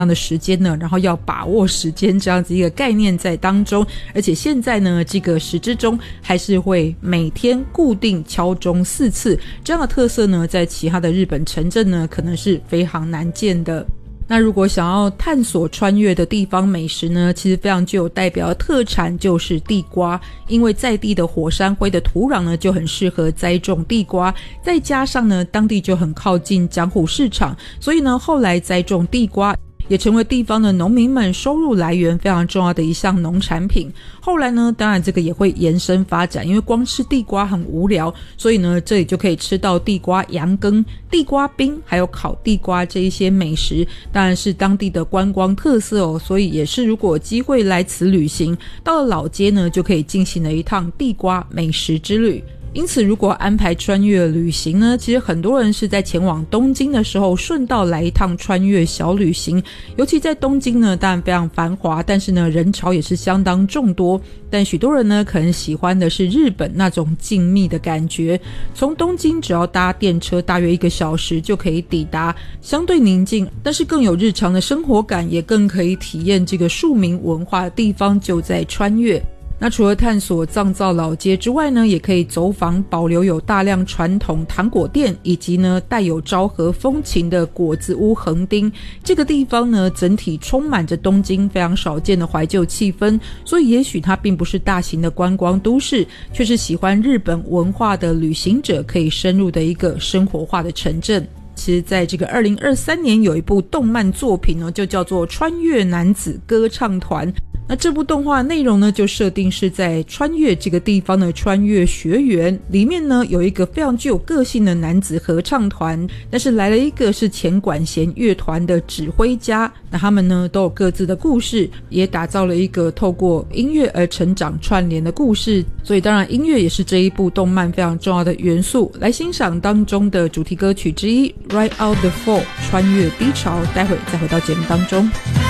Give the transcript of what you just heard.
样的时间呢，然后要把握时间这样子一个概念在当中。而且现在呢，这个时之钟还是会每天固定敲钟4次，这样的特色呢，在其他的日本城镇呢，可能是非常难见的。那如果想要探索穿越的地方美食呢，其实非常具有代表的特产就是地瓜，因为在地的火山灰的土壤呢就很适合栽种地瓜，再加上呢当地就很靠近江户市场，所以呢后来栽种地瓜也成为地方的农民们收入来源非常重要的一项农产品。后来呢，当然这个也会延伸发展，因为光吃地瓜很无聊，所以呢这里就可以吃到地瓜羊羹、地瓜冰还有烤地瓜这一些美食，当然是当地的观光特色哦。所以也是如果有机会来此旅行，到了老街呢就可以进行了一趟地瓜美食之旅。因此如果安排穿越旅行呢，其实很多人是在前往东京的时候顺道来一趟穿越小旅行。尤其在东京呢，当然非常繁华，但是呢人潮也是相当众多，但许多人呢可能喜欢的是日本那种静谧的感觉。从东京只要搭电车大约1个小时就可以抵达，相对宁静，但是更有日常的生活感，也更可以体验这个庶民文化的地方就在穿越。那除了探索藏造老街之外呢，也可以走访保留有大量传统糖果店，以及呢带有昭和风情的果子屋横丁。这个地方呢整体充满着东京非常少见的怀旧气氛，所以也许它并不是大型的观光都市，却是喜欢日本文化的旅行者可以深入的一个生活化的城镇。其实在这个2023年有一部动漫作品呢，就叫做穿越男子歌唱团。那这部动画内容呢，就设定是在穿越这个地方的穿越学园里面呢，有一个非常具有个性的男子合唱团，但是来了一个是前管弦乐团的指挥家。那他们呢都有各自的故事，也打造了一个透过音乐而成长串联的故事。所以当然音乐也是这一部动漫非常重要的元素。来欣赏当中的主题歌曲之一 Ride Out the Fall 穿越低潮，待会再回到节目当中。